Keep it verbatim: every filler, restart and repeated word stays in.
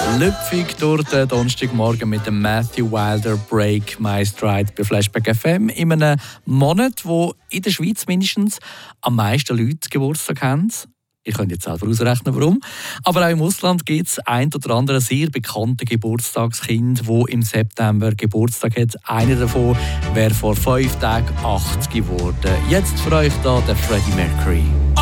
Lüpfig durch den Donnerstagmorgen mit dem Matthew Wilder Break My Stride bei Flashback F M in einem Monat, wo in der Schweiz mindestens am meisten Leute Geburtstag haben. Ihr könnt jetzt selber ausrechnen, warum. Aber auch im Ausland gibt es ein oder andere sehr bekannte Geburtstagskind, das im September Geburtstag hat. Einer davon wäre vor fünf Tagen achtzig geworden. Jetzt für euch da der Freddie Mercury.